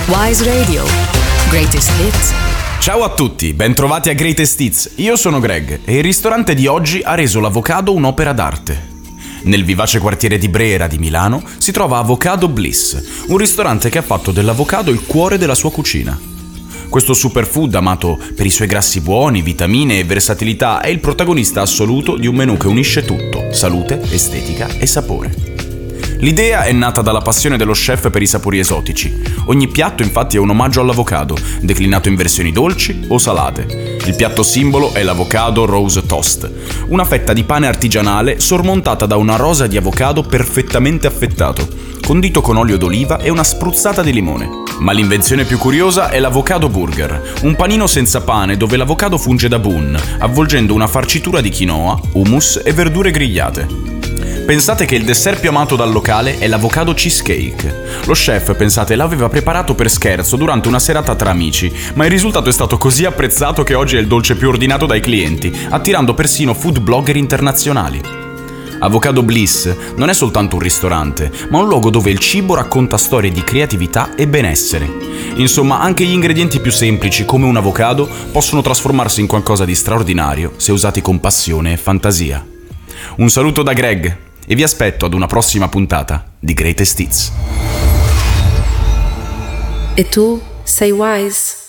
Wise Radio. Greatest Hits. Ciao a tutti, bentrovati a Greatest Hits. Io sono Greg e il ristorante di oggi ha reso l'avocado un'opera d'arte. Nel vivace quartiere di Brera di Milano si trova Avocado Bliss, un ristorante che ha fatto dell'avocado il cuore della sua cucina. Questo superfood, amato per i suoi grassi buoni, vitamine e versatilità, è il protagonista assoluto di un menù che unisce tutto: salute, estetica e sapore. L'idea è nata dalla passione dello chef per i sapori esotici. Ogni piatto infatti è un omaggio all'avocado, declinato in versioni dolci o salate. Il piatto simbolo è l'avocado rose toast, una fetta di pane artigianale sormontata da una rosa di avocado perfettamente affettato, condito con olio d'oliva e una spruzzata di limone. Ma l'invenzione più curiosa è l'avocado burger, un panino senza pane dove l'avocado funge da bun, avvolgendo una farcitura di quinoa, hummus e verdure grigliate. Pensate che il dessert più amato dal locale è l'avocado cheesecake. Lo chef, pensate, l'aveva preparato per scherzo durante una serata tra amici, ma il risultato è stato così apprezzato che oggi è il dolce più ordinato dai clienti, attirando persino food blogger internazionali. Avocado Bliss non è soltanto un ristorante, ma un luogo dove il cibo racconta storie di creatività e benessere. Insomma, anche gli ingredienti più semplici, come un avocado, possono trasformarsi in qualcosa di straordinario se usati con passione e fantasia. Un saluto da Greg e vi aspetto ad una prossima puntata di Greatest Hits. E tu sei Wise?